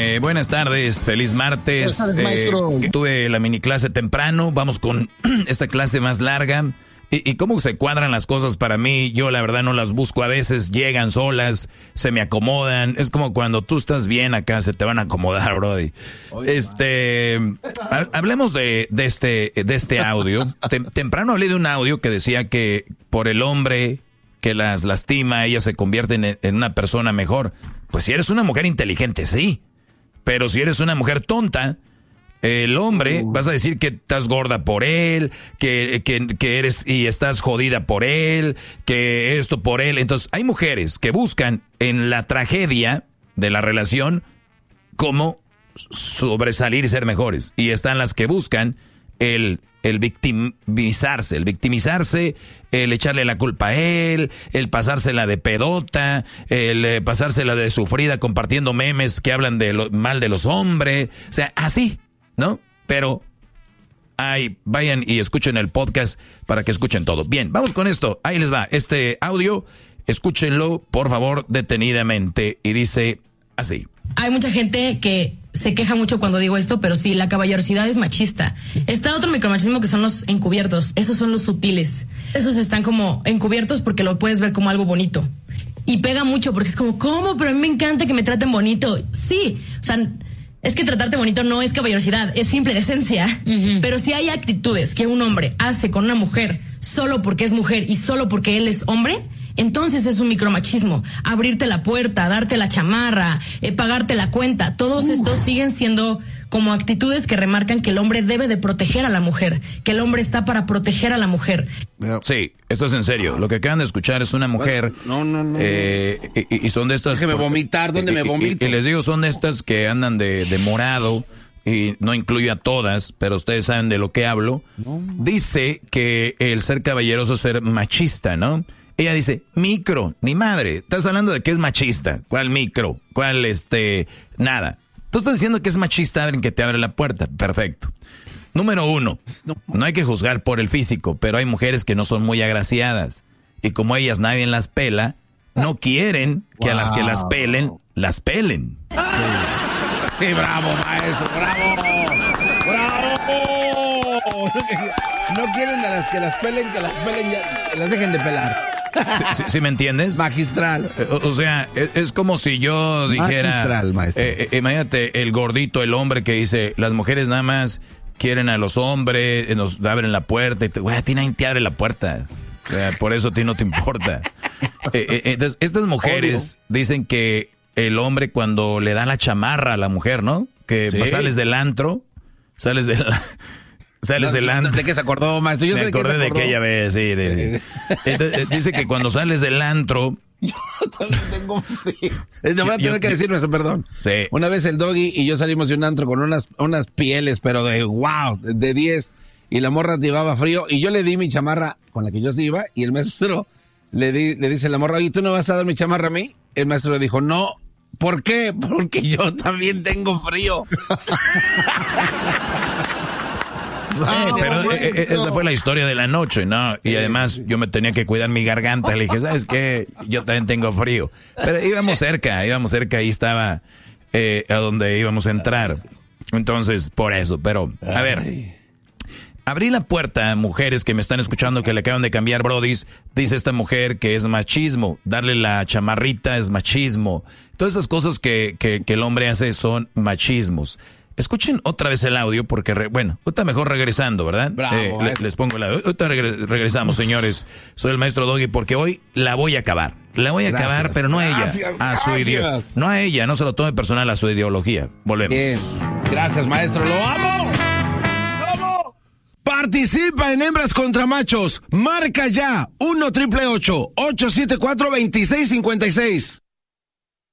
Buenas tardes, feliz martes. Buenas tardes, maestro. Tuve la mini clase temprano, vamos con esta clase más larga. ¿Y cómo se cuadran las cosas para mí? Yo la verdad no las busco a veces, llegan solas, se me acomodan. Es como cuando tú estás bien acá, se te van a acomodar, brody. Hablemos de este audio. Temprano hablé de un audio que decía que por el hombre que las lastima, ellas se convierten en una persona mejor. Pues si eres una mujer inteligente, sí. Pero si eres una mujer tonta, el hombre, vas a decir que estás gorda por él, que eres y estás jodida por él, que esto por él. Entonces, hay mujeres que buscan en la tragedia de la relación cómo sobresalir y ser mejores. Y están las que buscan el victimizarse, el echarle la culpa a él, el pasársela de pedota, el pasársela de sufrida compartiendo memes que hablan de mal de los hombres. O sea, así, ¿no? Pero vayan y escuchen el podcast para que escuchen todo. Bien, vamos con esto. Ahí les va. Este audio, escúchenlo, por favor, detenidamente. Y dice así. Hay mucha gente que se queja mucho cuando digo esto, pero sí, la caballerosidad es machista. Está otro micromachismo que son los encubiertos. Esos son los sutiles. Esos están como encubiertos porque lo puedes ver como algo bonito. Y pega mucho porque es como, ¿cómo? Pero a mí me encanta que me traten bonito. Sí, o sea, es que tratarte bonito no es caballerosidad, es simple esencia. Pero si hay actitudes que un hombre hace con una mujer solo porque es mujer y solo porque él es hombre, entonces es un micromachismo. Abrirte la puerta, darte la chamarra, pagarte la cuenta. Todos estos siguen siendo como actitudes que remarcan que el hombre debe de proteger a la mujer, que el hombre está para proteger a la mujer. Sí, esto es en serio. Lo que acaban de escuchar es una mujer. No. Y son de estas. Déjeme vomitar, ¿dónde me vomito? Y les digo, son de estas que andan de morado. Y no incluye a todas, pero ustedes saben de lo que hablo. Dice que el ser caballeroso es ser machista, ¿no? Ella dice, micro, ni madre. Estás hablando de que es machista. ¿Cuál micro? ¿Cuál nada? Tú estás diciendo que es machista alguien que te abre la puerta. Perfecto. Número 1, no hay que juzgar por el físico, pero hay mujeres que no son muy agraciadas. Y como ellas nadie las pela, no quieren que a las que las pelen, las pelen. Sí, bravo, maestro, bravo. No quieren a las que las pelen ya, las dejen de pelar. ¿Sí me entiendes? Magistral. O sea, es como si yo dijera... Magistral, maestro. Imagínate el gordito, el hombre que dice, las mujeres nada más quieren a los hombres, nos abren la puerta. Y güey, a ti nadie te abre la puerta. O sea, por eso a ti no te importa. Entonces, estas mujeres dicen que el hombre cuando le da la chamarra a la mujer, ¿no? Que ¿sí? Sales del antro, sales del antro. ¿De qué se acordó, maestro? Me acordé de aquella vez, sí. Entonces, dice que cuando sales del antro... Yo también tengo frío. Tengo que decir, maestro, perdón. Sí. Una vez el Doggy y yo salimos de un antro con unas pieles, pero de wow, de 10. Y la morra llevaba frío. Y yo le di mi chamarra con la que yo sí iba. Y el maestro le dice a la morra, oye, ¿tú no vas a dar mi chamarra a mí? El maestro le dijo, no. ¿Por qué? Porque yo también tengo frío. Pero esa fue la historia de la noche, ¿no? Y además yo me tenía que cuidar mi garganta. Le dije, ¿sabes qué? Yo también tengo frío. Pero íbamos cerca, ahí estaba a donde íbamos a entrar. Entonces, por eso. Pero, a ver, abrí la puerta a mujeres que me están escuchando que le acaban de cambiar, brodis. Dice esta mujer que es machismo. Darle la chamarrita es machismo. Todas esas cosas que el hombre hace son machismos. Escuchen otra vez el audio porque, ahorita mejor regresando, ¿verdad? Bravo, les pongo el audio. Ahorita regresamos, señores. Soy el maestro Doggy porque hoy la voy a acabar. La voy a acabar, pero no a ella. No a ella, no se lo tome personal, a su ideología. Volvemos. Bien. Gracias, maestro. ¡Lo amo! Participa en Hembras contra Machos. Marca ya 1-888-874-2656.